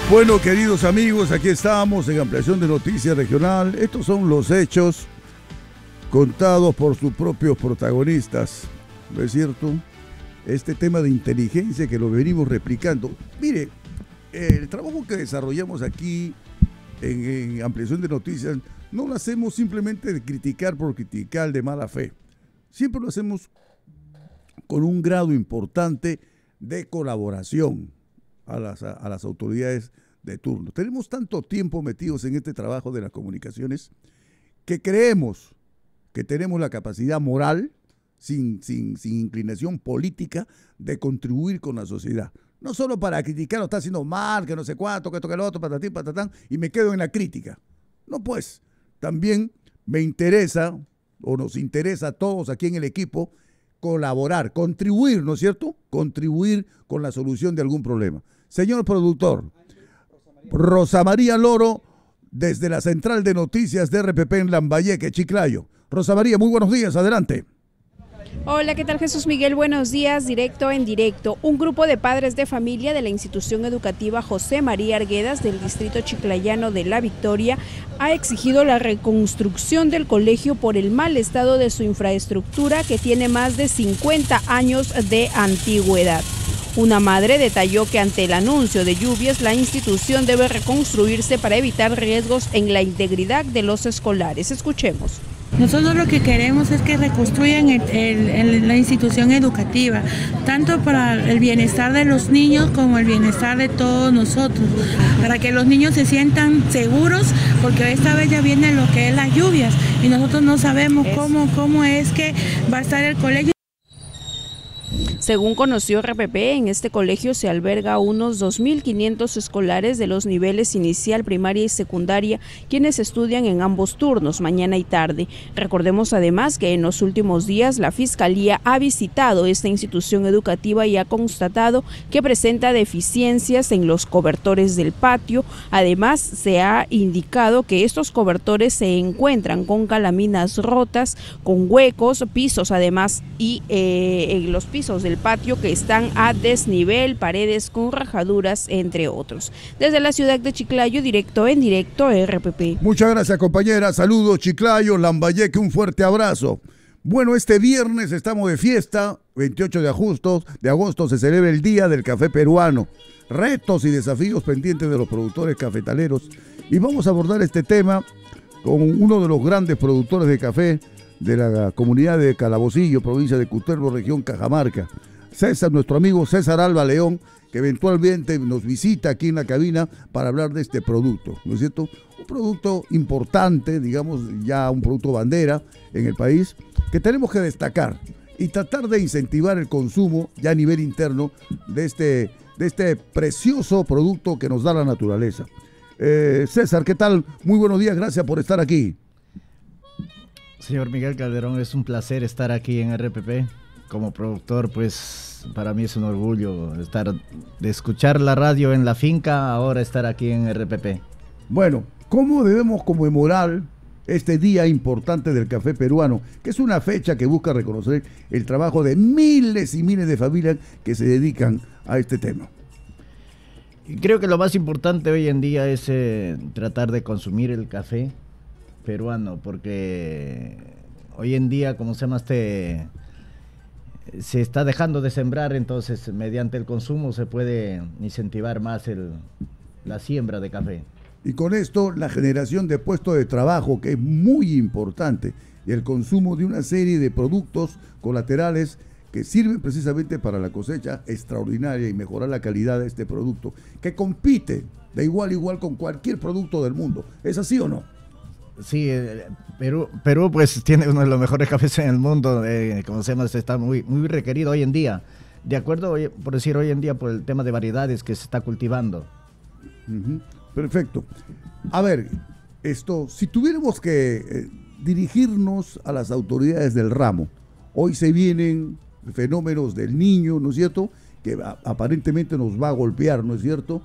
Bueno, queridos amigos, aquí estamos en Ampliación de Noticias Regional. Estos son los hechos contados por sus propios protagonistas, ¿no es cierto? Este tema de inteligencia que lo venimos replicando. Mire, el trabajo que desarrollamos aquí en Ampliación de Noticias no lo hacemos simplemente de criticar por criticar de mala fe. Siempre lo hacemos con un grado importante de colaboración a las autoridades de turno. Tenemos tanto tiempo metidos en este trabajo de las comunicaciones que creemos que tenemos la capacidad moral, sin inclinación política, de contribuir con la sociedad. No solo para criticar, lo está haciendo mal, que no sé cuánto, que esto, que lo otro, patatín, patatán, y me quedo en la crítica. No, pues, también me interesa, o nos interesa a todos aquí en el equipo, colaborar, contribuir, ¿no es cierto? Contribuir con la solución de algún problema. Señor productor, Rosa María Loro, desde la central de noticias de RPP en Lambayeque, Chiclayo. Rosa María, muy buenos días, adelante. Hola, ¿qué tal Jesús Miguel? Buenos días, directo en directo. Un grupo de padres de familia de la institución educativa José María Arguedas del distrito chiclayano de La Victoria ha exigido la reconstrucción del colegio por el mal estado de su infraestructura que tiene más de 50 años de antigüedad. Una madre detalló que ante el anuncio de lluvias, la institución debe reconstruirse para evitar riesgos en la integridad de los escolares. Escuchemos. Nosotros lo que queremos es que reconstruyan la institución educativa, tanto para el bienestar de los niños como el bienestar de todos nosotros, para que los niños se sientan seguros, porque esta vez ya viene lo que es las lluvias y nosotros no sabemos cómo es que va a estar el colegio. Según conoció RPP, en este colegio se alberga unos 2.500 escolares de los niveles inicial, primaria y secundaria, quienes estudian en ambos turnos, mañana y tarde. Recordemos además que en los últimos días la Fiscalía ha visitado esta institución educativa y ha constatado que presenta deficiencias en los cobertores del patio. Además, se ha indicado que estos cobertores se encuentran con calaminas rotas, con huecos, pisos además, y en los pisos del patio que están a desnivel, paredes con rajaduras, entre otros. Desde la ciudad de Chiclayo, directo en directo, RPP. Muchas gracias, compañera. Saludos, Chiclayo, Lambayeque, un fuerte abrazo. Bueno, este viernes estamos de fiesta, 28 de agosto se celebra el Día del Café Peruano. Retos y desafíos pendientes de los productores cafetaleros. Y vamos a abordar este tema con uno de los grandes productores de café de la comunidad de Calabocillo, provincia de Cutervo, región Cajamarca. César, nuestro amigo César Alba León, que eventualmente nos visita aquí en la cabina para hablar de este producto, ¿no es cierto? Un producto importante, digamos, ya un producto bandera en el país, que tenemos que destacar y tratar de incentivar el consumo ya a nivel interno de este precioso producto que nos da la naturaleza. César, ¿qué tal? Muy buenos días, gracias por estar aquí. Señor Miguel Calderón, es un placer estar aquí en RPP. Como productor, pues para mí es un orgullo de escuchar la radio en la finca, ahora estar aquí en RPP. Bueno, ¿cómo debemos conmemorar este día importante del café peruano? Que es una fecha que busca reconocer el trabajo de miles y miles de familias que se dedican a este tema. Y creo que lo más importante hoy en día es tratar de consumir el café peruano, porque hoy en día, como se llama, se está dejando de sembrar, entonces mediante el consumo se puede incentivar más la siembra de café. Y con esto la generación de puestos de trabajo, que es muy importante, y el consumo de una serie de productos colaterales que sirven precisamente para la cosecha extraordinaria y mejorar la calidad de este producto, que compite de igual a igual con cualquier producto del mundo. ¿Es así o no? Sí, Perú pues tiene uno de los mejores cafés en el mundo, como se llama, está muy requerido hoy en día, de acuerdo, por decir hoy en día, por el tema de variedades que se está cultivando. Perfecto. A ver, si tuviéramos que dirigirnos a las autoridades del ramo, hoy se vienen fenómenos del Niño, ¿no es cierto?, que aparentemente nos va a golpear, ¿no es cierto?,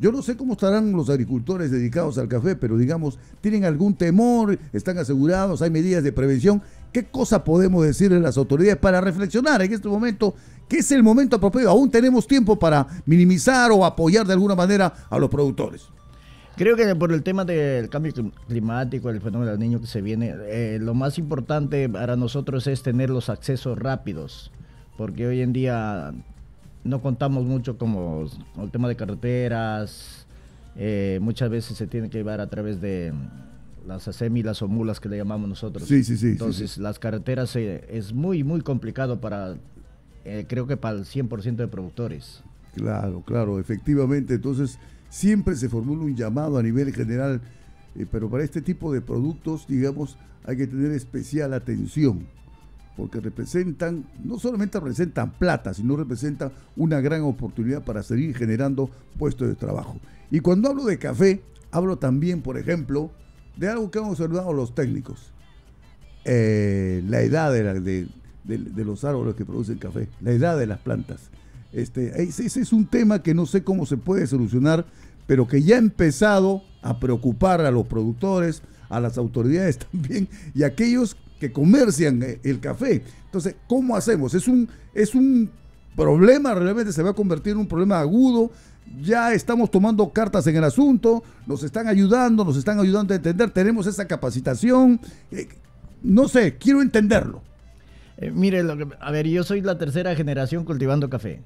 Yo no sé cómo estarán los agricultores dedicados al café, pero digamos, ¿tienen algún temor? ¿Están asegurados? ¿Hay medidas de prevención? ¿Qué cosa podemos decirle a las autoridades para reflexionar en este momento? ¿Qué es el momento apropiado? Aún tenemos tiempo para minimizar o apoyar de alguna manera a los productores. Creo que por el tema del cambio climático, el fenómeno del niño que se viene, lo más importante para nosotros es tener los accesos rápidos, porque hoy en día no contamos mucho con el tema de carreteras, muchas veces se tiene que llevar a través de las acémilas o mulas que le llamamos nosotros. Sí. Entonces las carreteras es muy, muy complicado creo que para el 100% de productores. Claro, efectivamente. Entonces, siempre se formula un llamado a nivel general, pero para este tipo de productos, digamos, hay que tener especial atención, porque no solamente representan plata, sino representan una gran oportunidad para seguir generando puestos de trabajo. Y cuando hablo de café, hablo también, por ejemplo, de algo que han observado los técnicos, la edad de los árboles que producen café, la edad de las plantas. Ese es un tema que no sé cómo se puede solucionar, pero que ya ha empezado a preocupar a los productores, a las autoridades también, y a aquellos que comercian el café. Entonces, ¿cómo hacemos? Es un problema, realmente se va a convertir en un problema agudo. Ya estamos tomando cartas en el asunto, nos están ayudando a entender, tenemos esa capacitación. No sé, quiero entenderlo. Mire, yo soy la tercera generación cultivando café.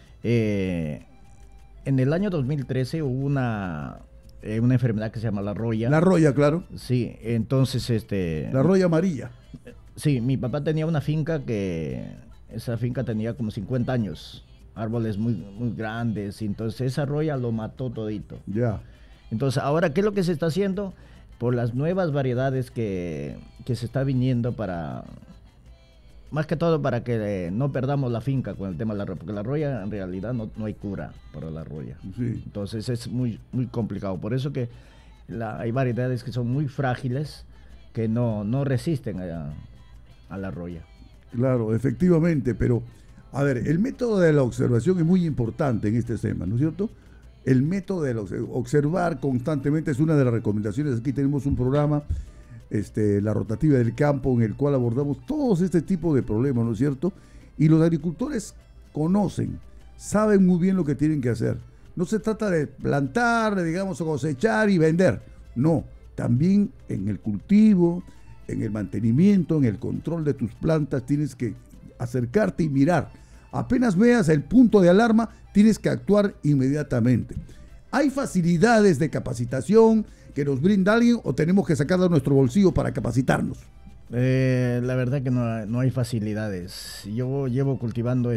En el año 2013 hubo una enfermedad que se llama la roya. La roya, claro. Sí, entonces la roya amarilla. Sí, mi papá tenía una finca esa finca tenía como 50 años, árboles muy, muy grandes, y entonces esa roya lo mató todito. Ya. Entonces, ahora, ¿qué es lo que se está haciendo? Por las nuevas variedades que se está viniendo más que todo para que no perdamos la finca con el tema de la roya, porque la roya en realidad no hay cura para la roya. Sí. Entonces es muy, muy complicado. Por eso que hay variedades que son muy frágiles, que no resisten a la roya. Claro, efectivamente, pero a ver, el método de la observación es muy importante en este tema, ¿no es cierto? El método de observar constantemente es una de las recomendaciones. Aquí tenemos un programa, la rotativa del campo, en el cual abordamos todos este tipo de problemas, ¿no es cierto? Y los agricultores saben muy bien lo que tienen que hacer. No se trata de plantar, digamos, o cosechar y vender. No, también en el cultivo, en el mantenimiento, en el control de tus plantas, tienes que acercarte y mirar. Apenas veas el punto de alarma, tienes que actuar inmediatamente. ¿Hay facilidades de capacitación que nos brinda alguien o tenemos que sacar de nuestro bolsillo para capacitarnos? La verdad que no hay facilidades. Yo llevo cultivando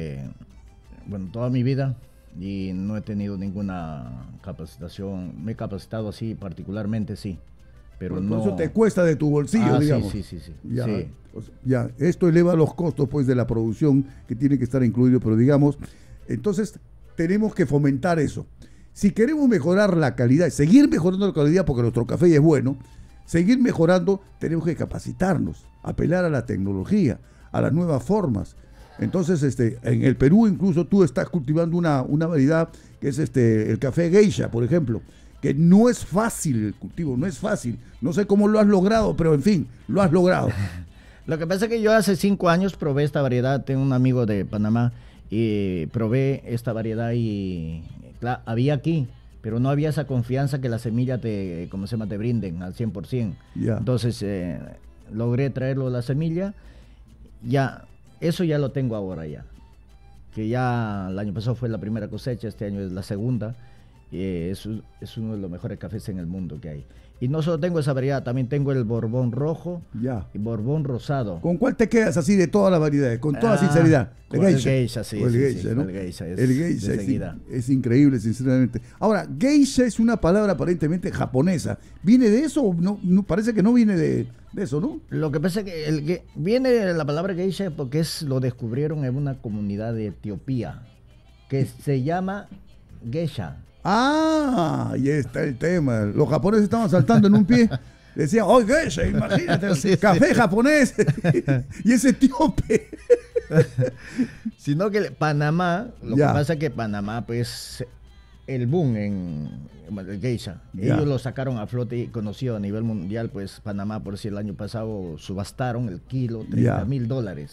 toda mi vida y no he tenido ninguna capacitación. Me he capacitado así particularmente, sí. Pero por no... eso te cuesta de tu bolsillo, digamos. Sí. Ya, esto eleva los costos pues de la producción que tiene que estar incluido, pero digamos, entonces tenemos que fomentar eso. Si queremos mejorar la calidad, seguir mejorando la calidad porque nuestro café es bueno, seguir mejorando, tenemos que capacitarnos, apelar a la tecnología, a las nuevas formas. Entonces, en el Perú incluso tú estás cultivando una variedad que es el café geisha, por ejemplo, que no es fácil el cultivo, no es fácil. No sé cómo lo has logrado, pero en fin, lo has logrado. Lo que pasa es que yo hace 5 años probé esta variedad, tengo un amigo de Panamá, y probé esta variedad y claro, había aquí, pero no había esa confianza que la semilla te brinden al 100%. Yeah. Entonces logré traerlo la semilla, eso ya lo tengo ahora ya. Que ya el año pasado fue la primera cosecha, este año es la segunda. Es uno de los mejores cafés en el mundo que hay. Y no solo tengo esa variedad, también tengo el Borbón rojo y Borbón rosado. ¿Con cuál te quedas así de todas las variedades? Con toda sinceridad. El geisha, sí. El geisha, ¿no? El geisha es increíble, sinceramente. Ahora, geisha es una palabra aparentemente japonesa. ¿Viene de eso? No, parece que no viene de eso, ¿no? Lo que pasa es que viene de la palabra geisha porque lo descubrieron en una comunidad de Etiopía que se llama geisha. Ahí está el tema. Los japoneses estaban saltando en un pie. Decían, geisha, imagínate, café japonés. Y es etíope. Sino que Panamá, que pasa es que Panamá, pues, el boom en el geisha. Ya. Ellos lo sacaron a flote y conocido a nivel mundial, pues Panamá, por si el año pasado subastaron el kilo, $30,000.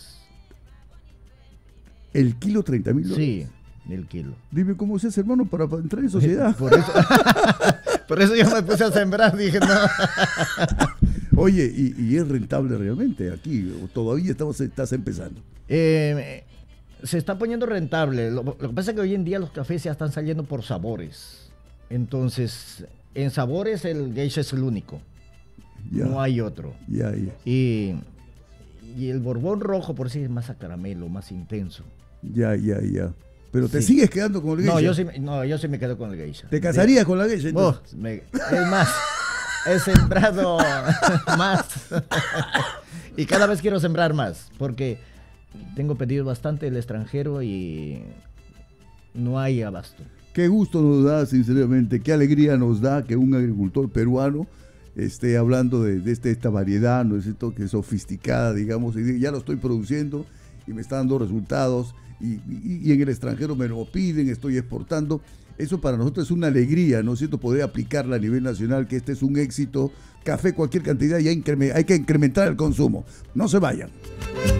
¿El kilo $30,000? Sí, el kilo. Dime cómo se hace, hermano, para entrar en sociedad. Por eso yo me puse a sembrar, dije no. Oye, ¿y es rentable realmente aquí? ¿O todavía estás empezando? Se está poniendo rentable. Lo que pasa es que hoy en día los cafés ya están saliendo por sabores. Entonces, en sabores el geisha es el único. Ya. No hay otro. Ya. Y el Borbón rojo por sí es más a caramelo, más intenso. Ya. Pero te Sí. sigues quedando con el geisha. Yo sí me quedo con el geisha. ¿Te casarías con la geisha? Es más, he sembrado más. Y cada vez quiero sembrar más, porque tengo pedido bastante del extranjero y no hay abasto. Qué gusto nos da, sinceramente, qué alegría nos da que un agricultor peruano esté hablando de esta variedad, ¿no es cierto?, que es sofisticada, digamos, y ya lo estoy produciendo y me está dando resultados y en el extranjero me lo piden, estoy exportando. Eso para nosotros es una alegría, ¿no es cierto?, poder aplicarla a nivel nacional, que este es un éxito. Café, cualquier cantidad, y hay que incrementar el consumo. No se vayan.